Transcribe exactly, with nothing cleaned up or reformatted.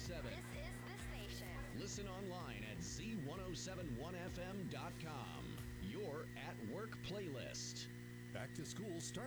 seven. This is the station. Listen online at z ten seventy-one f m dot com. Your at work playlist. Back to school starts.